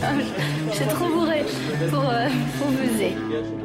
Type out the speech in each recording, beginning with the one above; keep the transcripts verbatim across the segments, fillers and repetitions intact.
Je suis trop bourrée pour, euh, pour buzzer.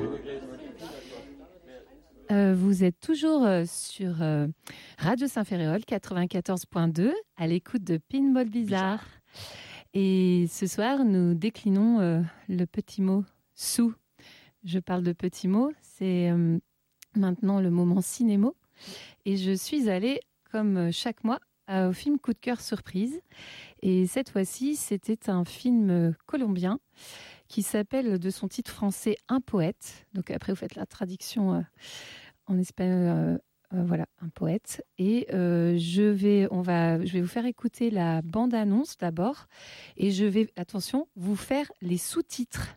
Euh, vous êtes toujours euh, sur euh, Radio Saint-Ferréol quatre-vingt-quatorze point deux à l'écoute de Pinball Bizarre. Et ce soir, nous déclinons euh, le petit mot « sous ». Je parle de petit mot, c'est euh, maintenant le moment cinémo. Et je suis allée, comme chaque mois, au film Coup de cœur surprise. Et cette fois-ci, c'était un film colombien qui s'appelle de son titre français « Un poète ». Donc après, vous faites la traduction euh, en espagnol, euh, euh, voilà, un poète. Et euh, je, vais, on va, je vais vous faire écouter la bande-annonce d'abord. Et je vais, attention, vous faire les sous-titres.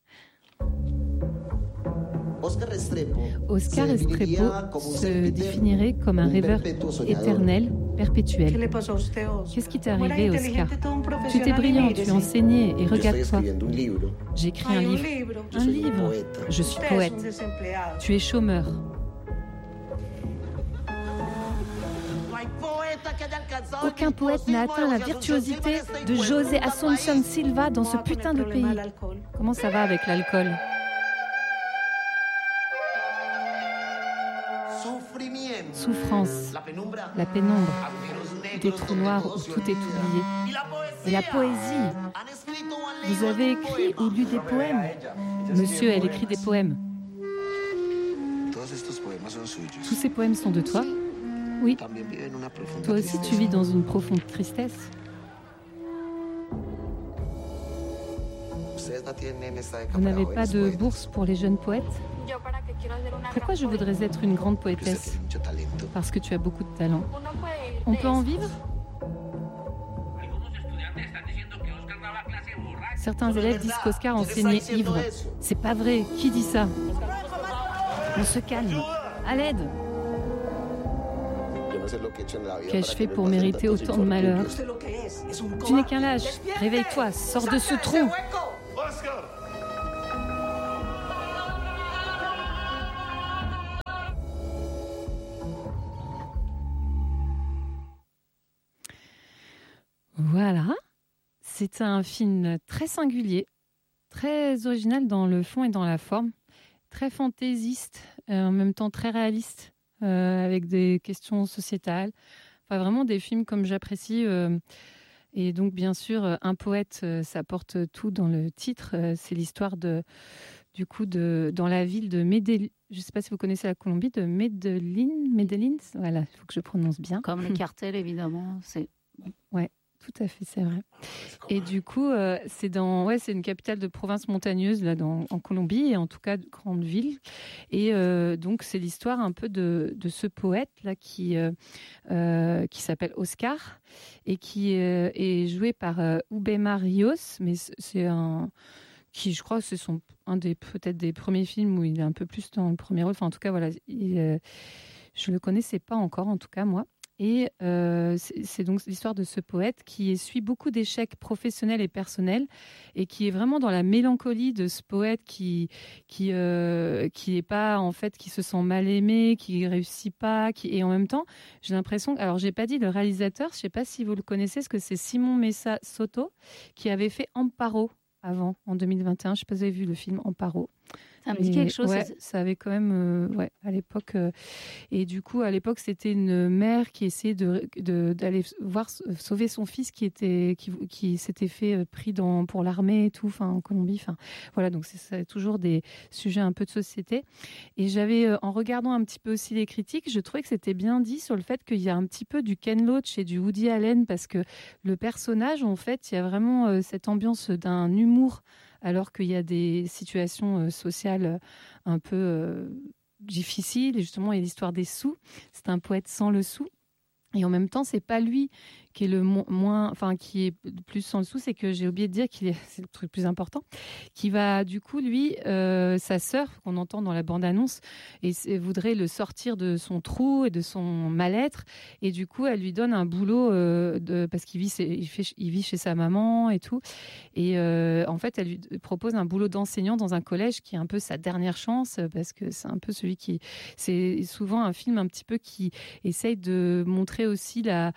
Oscar Restrepo, Oscar Restrepo se définirait comme un rêveur éternel, perpétuel. Qu'est-ce qui t'est arrivé, Oscar? Tu étais brillant, tu enseignais, et regarde-toi. J'écris un livre. Un livre. Je suis poète. Tu es chômeur. Aucun poète n'a atteint la virtuosité de José Asunción Silva dans ce putain de pays. Comment ça va avec l'alcool? Souffrance, la pénombre, des trous noirs où tout est oublié. Et la poésie. Vous avez écrit ou lu des poèmes? Monsieur, elle écrit des poèmes. Tous ces poèmes sont de toi? Oui. Toi aussi, tu vis dans une profonde tristesse. Vous n'avez pas de bourse pour les jeunes poètes? Pourquoi je voudrais être une grande poétesse? Parce que tu as beaucoup de talent. On peut en vivre? Certains élèves disent qu'Oscar enseignait ivre. C'est pas vrai. Qui dit ça? On se calme. À l'aide. Qu'ai-je fait pour mériter autant de malheur? Tu n'es qu'un lâche. Réveille-toi. Sors de ce trou. Voilà, c'est un film très singulier, très original dans le fond et dans la forme, très fantaisiste, euh, en même temps très réaliste, euh, avec des questions sociétales. Enfin, vraiment des films comme j'apprécie. Euh, et donc, bien sûr, Un poète, euh, ça porte tout dans le titre. Euh, c'est l'histoire de, du coup, de, dans la ville de Medellín. Je ne sais pas si vous connaissez la Colombie, de Medellín. Medellín, voilà, il faut que je prononce bien. Comme les cartels, évidemment. C'est... Ouais. Tout à fait, c'est vrai. Et du coup, euh, c'est dans, ouais, c'est une capitale de province montagneuse là, dans, en Colombie, et en tout cas de grande ville. Et euh, donc, c'est l'histoire un peu de, de ce poète là qui euh, euh, qui s'appelle Oscar et qui euh, est joué par euh, Ubema Rios, mais c'est un qui, je crois, c'est son un des peut-être des premiers films où il est un peu plus dans le premier rôle. Enfin, en tout cas, voilà, il, euh, je le connaissais pas encore, en tout cas moi. Et euh, c'est, c'est donc l'histoire de ce poète qui essuie beaucoup d'échecs professionnels et personnels et qui est vraiment dans la mélancolie de ce poète qui qui euh, qui est pas en fait qui se sent mal aimé, qui réussit pas, qui et en même temps j'ai l'impression. Alors j'ai pas dit le réalisateur, je sais pas si vous le connaissez, parce que c'est Simon Mesa Soto qui avait fait Amparo avant en deux mille vingt et un. Je sais pas si vous avez vu le film Amparo. Ça me dit quelque chose. Ouais, ça avait quand même, euh, ouais, à l'époque. Euh, et du coup, à l'époque, c'était une mère qui essayait de, de d'aller voir sauver son fils qui était, qui, qui s'était fait pris dans pour l'armée et tout, enfin en Colombie. Enfin, voilà. Donc c'est, c'est toujours des sujets un peu de société. Et j'avais, euh, en regardant un petit peu aussi les critiques, je trouvais que c'était bien dit sur le fait qu'il y a un petit peu du Ken Loach et du Woody Allen, parce que le personnage, en fait, il y a vraiment euh, cette ambiance d'un humour, alors qu'il y a des situations euh, sociales un peu euh, difficiles. Et justement, il y a l'histoire des sous. C'est un poète sans le sou. Et en même temps, c'est pas lui qui est le mo- moins, enfin qui est plus sans le sou, c'est que j'ai oublié de dire qu'il est, c'est le truc plus important, qui va du coup lui, euh, sa sœur qu'on entend dans la bande-annonce, et, et voudrait le sortir de son trou et de son mal-être, et du coup elle lui donne un boulot euh, de, parce qu'il vit, il, fait, il vit chez sa maman et tout, et euh, en fait elle lui propose un boulot d'enseignant dans un collège qui est un peu sa dernière chance, parce que c'est un peu celui qui, c'est souvent un film un petit peu qui essaye de montrer aussi la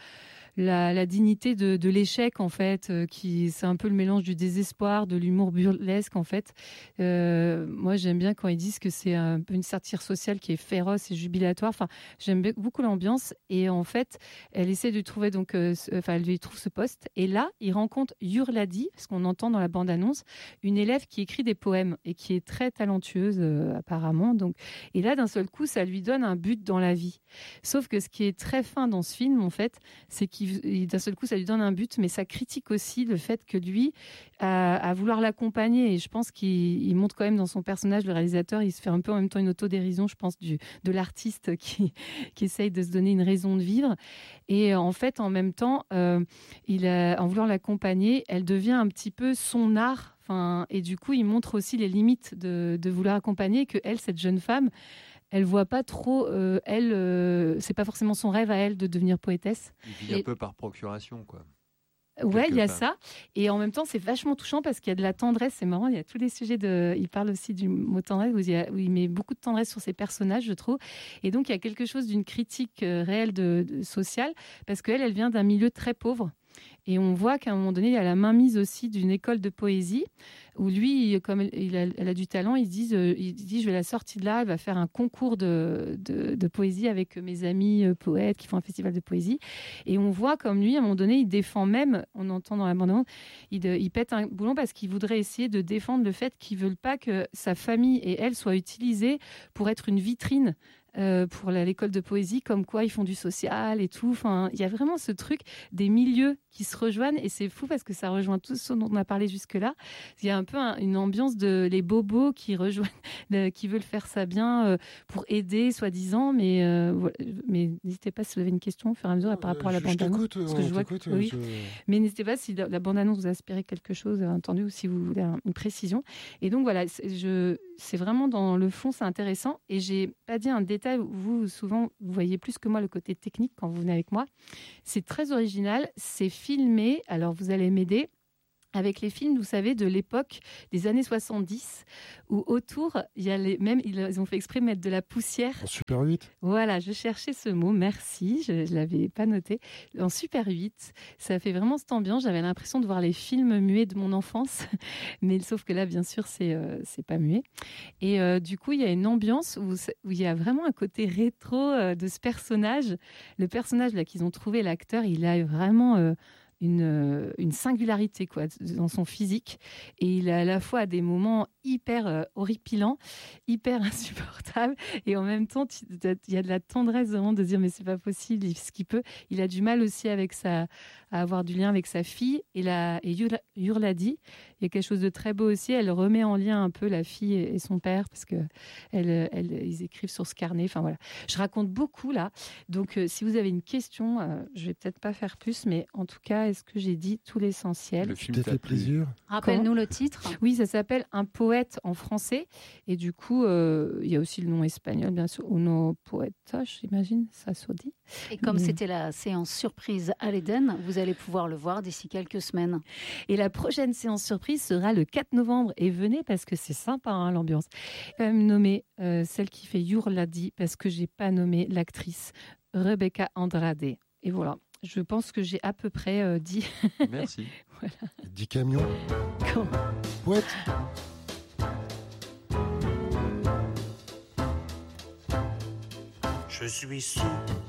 la, la dignité de, de l'échec, en fait, euh, qui c'est un peu le mélange du désespoir, de l'humour burlesque, en fait. Euh, moi, j'aime bien quand ils disent que c'est un peu une satire sociale qui est féroce et jubilatoire. Enfin, j'aime beaucoup l'ambiance. Et en fait, elle essaie de trouver donc, euh, ce, enfin, elle lui trouve ce poste. Et là, il rencontre Yurladi, parce qu'on entend dans la bande-annonce, une élève qui écrit des poèmes et qui est très talentueuse, euh, apparemment. Donc, et là, d'un seul coup, ça lui donne un but dans la vie. Sauf que ce qui est très fin dans ce film, en fait, c'est qu'il, d'un seul coup, ça lui donne un but, mais ça critique aussi le fait que lui, à, à vouloir l'accompagner, et je pense qu'il il montre quand même dans son personnage, le réalisateur, il se fait un peu en même temps une autodérision, je pense, du, de l'artiste qui, qui essaye de se donner une raison de vivre. Et en fait, en même temps, euh, il a, en voulant l'accompagner, elle devient un petit peu son art. Enfin, et du coup, il montre aussi les limites de, de vouloir accompagner, que elle, cette jeune femme, elle voit pas trop, euh, elle, euh, c'est pas forcément son rêve à elle de devenir poétesse. Il vit et... un peu par procuration, quoi. Ouais, il y a ça. Et en même temps, c'est vachement touchant parce qu'il y a de la tendresse. C'est marrant, il y a tous les sujets de. Il parle aussi du mot tendresse où il, y a... où il met beaucoup de tendresse sur ses personnages, je trouve. Et donc, il y a quelque chose d'une critique euh, réelle de, de sociale parce qu'elle, elle vient d'un milieu très pauvre. Et on voit qu'à un moment donné, il y a la mainmise aussi d'une école de poésie où lui, comme il a, elle a du talent, il dit, euh, il dit je vais la sortir de là, elle va faire un concours de, de, de poésie avec mes amis euh, poètes qui font un festival de poésie. Et on voit comme lui, à un moment donné, il défend même, on entend dans la bande-annonce, il, il pète un boulon parce qu'il voudrait essayer de défendre le fait qu'il ne veut pas que sa famille et elle soient utilisées pour être une vitrine. Euh, pour la, l'école de poésie, comme quoi ils font du social et tout. Enfin, il y a vraiment ce truc des milieux qui se rejoignent et c'est fou parce que ça rejoint tout ce dont on a parlé jusque-là. Il y a un peu un, une ambiance de les bobos qui rejoignent, de, qui veulent faire ça bien euh, pour aider, soi-disant. Mais, euh, voilà. Mais n'hésitez pas si vous avez une question au fur et à mesure par rapport à la je, bande-annonce. Je parce que je vois que, oui. je... Mais n'hésitez pas si la, la bande-annonce vous a inspiré quelque chose, entendu, ou si vous voulez un, une précision. Et donc voilà, c'est, je, c'est vraiment dans le fond, c'est intéressant. Et j'ai pas dit un détail. Vous, souvent, vous voyez plus que moi le côté technique quand vous venez avec moi. C'est très original, c'est filmé, alors vous allez m'aider, avec les films, vous savez, de l'époque des années soixante-dix, où autour, il y a les, même, ils ont fait exprès de mettre de la poussière. En Super huit. Voilà, je cherchais ce mot, merci, je ne l'avais pas noté. En Super huit, ça fait vraiment cette ambiance, j'avais l'impression de voir les films muets de mon enfance, mais sauf que là, bien sûr, c'est, euh, c'est pas muet. Et euh, du coup, il y a une ambiance où, où il y a vraiment un côté rétro euh, de ce personnage. Le personnage là qu'ils ont trouvé, l'acteur, il a vraiment... Euh, Une, une singularité quoi, dans son physique et il a à la fois des moments hyper euh, horripilants, hyper insupportables et en même temps il y a de la tendresse vraiment de dire mais c'est pas possible ce qu'il peut. Il a du mal aussi avec sa, à avoir du lien avec sa fille et, la, et Yurladi, il y a quelque chose de très beau aussi, elle remet en lien un peu la fille et son père parce que elle, elle, ils écrivent sur ce carnet, enfin voilà. Je raconte beaucoup là, donc euh, si vous avez une question, euh, je vais peut-être pas faire plus mais en tout cas est-ce que j'ai dit tout l'essentiel? Le film Peut-être fait plaisir. Rappelle-nous le titre. Oui, ça s'appelle Un poète en français. Et du coup, euh, il y a aussi le nom espagnol, bien sûr. Uno poeta, j'imagine, ça se dit. Et comme Mais... c'était la séance surprise à l'Éden, vous allez pouvoir le voir d'ici quelques semaines. Et la prochaine séance surprise sera le quatre novembre. Et venez parce que c'est sympa, hein, l'ambiance. Je vais quand même nommer euh, celle qui fait Yurladi parce que j'ai pas nommé l'actrice Rebecca Andrade. Et voilà. Je pense que j'ai à peu près euh, dit. Merci. Voilà. dix camions. Quand... Poète. Je suis sous